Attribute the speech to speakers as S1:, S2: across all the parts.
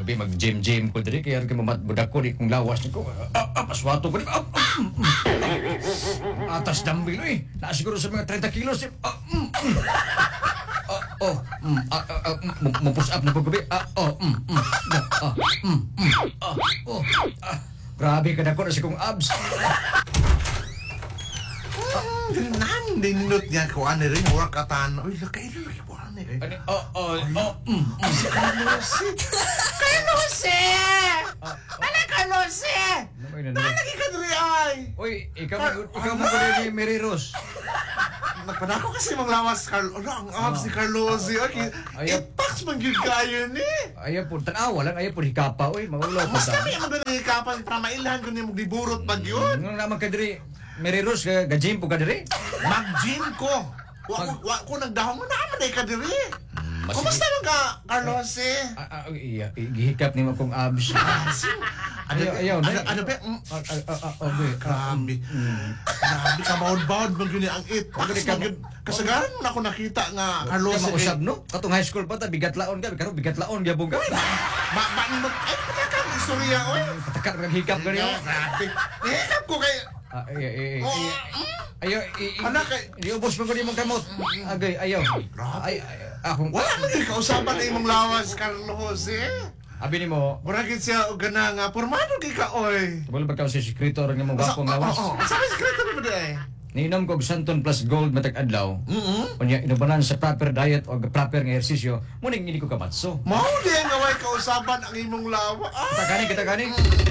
S1: gabi mag-gym ko diri kaya kay mamatbudak ko di kong lawas ni ko. Paswato ko di. Atas dambil eh. Na siguro sa mga 30 kilos. Push up na po gabi. Grabe ka na ko na si kong abs.
S2: Nindot nga ko ano rin, workatan. Uy, laki po ano eh. Si Carlose. Carlose! Ano Carlose? Nalagi ka rin ay.
S1: Uy, ikaw mo ko rin ni Mary Rose.
S2: Nagpadako kasi mga lawas, ang abs ni Carlose. Ipaks man yun kayo ni.
S1: Ayaw po, tanawa lang, ayaw po hikapa. Uy, maulaw po
S2: Mas kami ang ganang ikapan para mailahan ko niya magdiburot pag yun.
S1: Nung naman ka diri, Mary Rose, ga-gym po ka diri?
S2: Mag-gym ko. Wa ko nagdahong mo naman ay ka diri. Kumusta lang ka, Carlos eh?
S1: Gihikap ni mo kong abs. Ayaw,
S2: ano ba? Grabe. Grabe ka, baud-baud mo gini ang it. Kasagaran mo na ako nakita nga, Carlos eh.
S1: Mausap no? Katong high school pa ta, bigat laon ka. Karon bigat laon, gyapon ka.
S2: Ay, patakang istorya, oy.
S1: Patakak ng hikap ka niyo.
S2: Grabe. Hikap ko kay...
S1: Ayaw,
S2: anak kay...
S1: iubos mo ko di mong kamot. Agay, ayaw. Akong...
S2: Wala mo yung kausapan na imong lawas, Carlos eh.
S1: Abi ni mo,
S2: Muragit siya o gana nga, formado kay ka, oy.
S1: wala ba ka si sekretor nga mong gapong lawas?
S2: Saan sekreto mo ba eh?
S1: Niinom ko og Santon plus gold matag adlaw. Unya inubanan sa proper diet o proper nga ehersisyo, muning hindi ko kamatso.
S2: Mao di nga way kausapan ang imong lawa.
S1: Kita kani.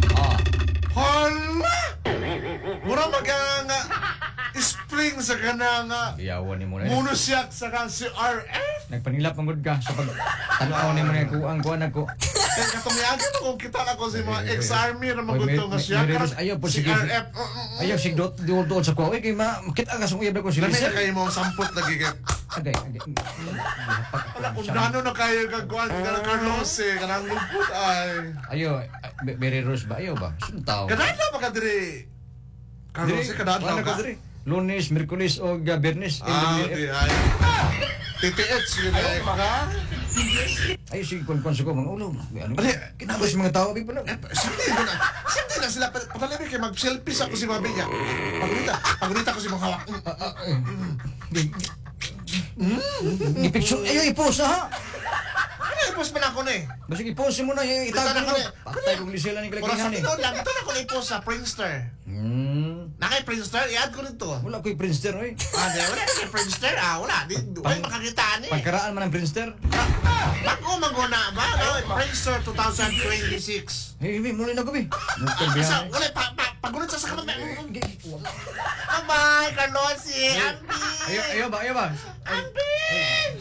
S2: Hala! Mura nga spring sa kana nga.
S1: Iyawan ni mo na.
S2: Munosyak sa kan si RF.
S1: Nagpanilap ang good ka sa pag tanaw ni mo na kuang nako.
S2: Kaya katong yagi mo kung kita na ko si mga ex-army na maguto nga siya.
S1: Ayaw po
S2: Si
S1: sige.
S2: RF.
S1: Ayaw sig doon sa kuwa. Kay makita ka sa uyab ko si
S2: Lamay
S1: Lisa.
S2: na kayo mo sampot lagi kay.
S1: Agay.
S2: Wala kung dano na kayo kagkuhan ka ng Carlos eh. Kanang lupot ay.
S1: Ayaw, Mary Rose ba? Ayaw ba? Suntaw.
S2: Kadadlaw ba ka diri? Carlos eh, kadadlaw ka?
S1: Lunes, Miyerkules o Biyernes.
S2: Di ay. TTH yun ay ka?
S1: Ay, sige, kung sa ko, mga ulo. Ano? Kinabas mga tao, abi pa na.
S2: Siyempre na sila. Patalabi kayo, mag-selfies ako si Mabi niya. Pagunita ko si mga hawak.
S1: Ipicture, ayaw, iposa ha.
S2: Ano ipos pa na ako na eh?
S1: Basta iposa mo na, itago mo. Patay kong lisila ng
S2: Oras sa
S1: kalakingan eh.
S2: tinood lang. Ito na ako na ipos sa Friendster. Nakay Friendster, i-add ko nito.
S1: Wala ko'y Prinster, oy.
S2: Wala kay Friendster. Wala. Wala makakitaan eh.
S1: Pagkaraan man ang Prinster.
S2: Bago maguna ba? Friendster 2026.
S1: Hey, muli na ko, bi.
S2: Wala, pagunit sa kamay. Bye-bye, Carlos. Ambi.
S1: Ayaw ba?
S2: Ambi!